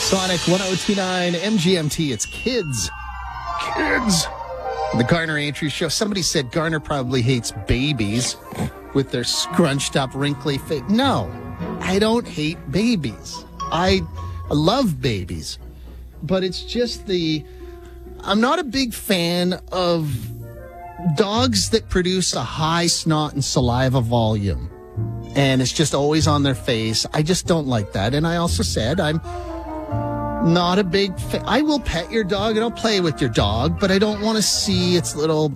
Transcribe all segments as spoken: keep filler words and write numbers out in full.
Sonic one oh two point nine M G M T. It's kids. Kids. The Garner Entry Show. Somebody said Garner probably hates babies with their scrunched up, wrinkly face. No, I don't hate babies. I love babies. But it's just the... I'm not a big fan of dogs that produce a high snot and saliva volume. And it's just always on their face. I just don't like that. And I also said I'm not a big fan. I will pet your dog and I'll play with your dog, but I don't want to see its little...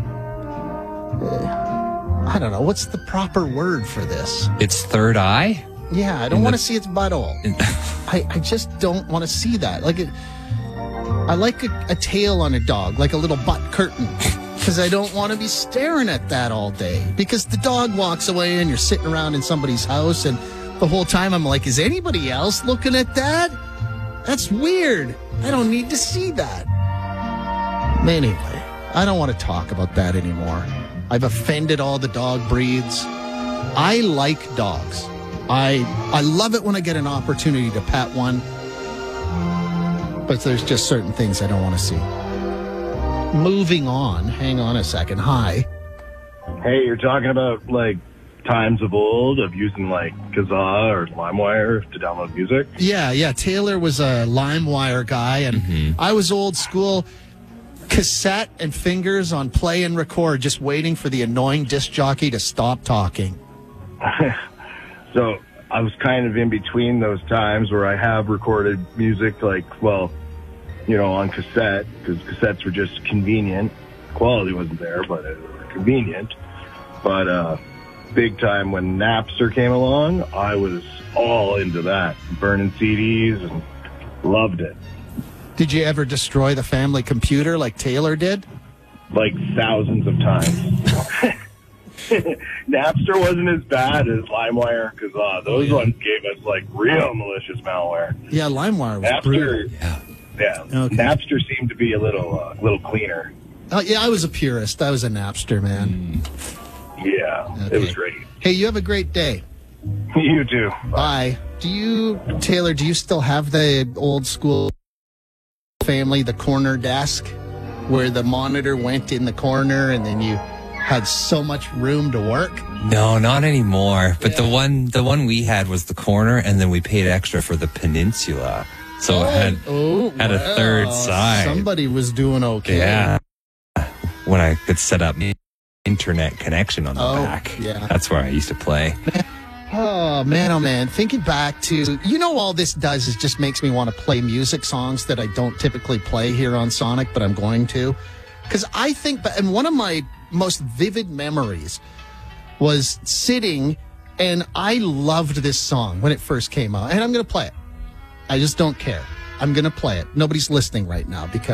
Uh, I don't know. What's the proper word for this? Its third eye? Yeah, I don't want to see its butthole. I, I just don't want to see that. Like, it, I like a, a tail on a dog, like a little butt curtain. Because I don't want to be staring at that all day. Because the dog walks away and you're sitting around in somebody's house and the whole time I'm like, is anybody else looking at that? That's weird. I don't need to see that. Anyway, I don't want to talk about that anymore. I've offended all the dog breeds. I like dogs. I I love it when I get an opportunity to pet one. But there's just certain things I don't want to see. Moving on. Hang on a second. Hi. Hey, you're talking about, like, times of old of using, like, Kazaa or LimeWire to download music? Yeah, yeah. Taylor was a LimeWire guy, and mm-hmm. I was old school cassette and fingers on play and record, just waiting for the annoying disc jockey to stop talking. So I was kind of in between those times where I have recorded music, like, well... you know, on cassette, because cassettes were just convenient. Quality wasn't there, but it was convenient. But uh, big time when Napster came along, I was all into that, burning C Ds and loved it. Did you ever destroy the family computer like Taylor did? Like thousands of times. Napster wasn't as bad as LimeWire, because uh, those oh, yeah. ones gave us like real malicious malware. Yeah, LimeWire was Napster, brutal. Yeah. Yeah, okay. Napster seemed to be a little, uh, little cleaner. Uh, yeah, I was a purist. I was a Napster man. Mm. Yeah, okay. It was great. Hey, you have a great day. You too. Bye. Bye. Do you, Taylor? Do you still have the old school family, the corner desk, where the monitor went in the corner, and then you had so much room to work? No, not anymore. But yeah. the one, the one we had was the corner, and then we paid extra for the peninsula. So oh, it had, oh, had wow. a third side. Somebody was doing okay. Yeah. When I could set up internet connection on the oh, back. Yeah. That's where I used to play. Oh, man, oh, man. Thinking back to, you know, all this does is just makes me want to play music songs that I don't typically play here on Sonic, but I'm going to. Because I think, and one of my most vivid memories was sitting, and I loved this song when it first came out. And I'm going to play it. I just don't care. I'm going to play it. Nobody's listening right now because